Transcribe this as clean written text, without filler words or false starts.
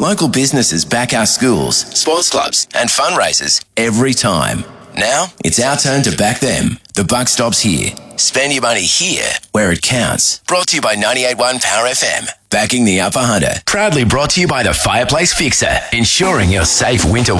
Local businesses back our schools, sports clubs and fundraisers every time. Now, it's our turn to back them. The buck stops here. Spend your money here, where it counts. Brought to you by 98.1 Power FM. Backing the Upper Hunter. Proudly brought to you by the Fireplace Fixer. Ensuring your safe winter